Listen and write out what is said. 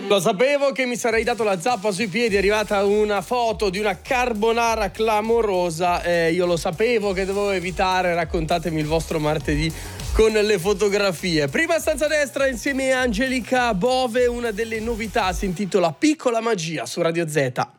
Lo sapevo che mi sarei dato la zappa sui piedi, è arrivata una foto di una carbonara clamorosa, io lo sapevo che dovevo evitare, raccontatemi il vostro martedì con le fotografie. Prima stanza destra insieme a Angelica Bove, una delle novità si intitola Piccola Magia su Radio Z.